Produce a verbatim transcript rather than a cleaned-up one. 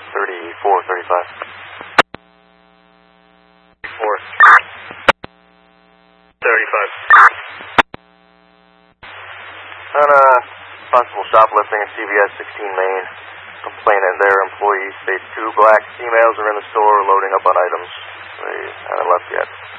thirty-four thirty-five. Four. thirty-five. On a possible shoplifting at C V S sixteen Main. Complainant there, employees states two black females are in the store loading up on items. They haven't left yet.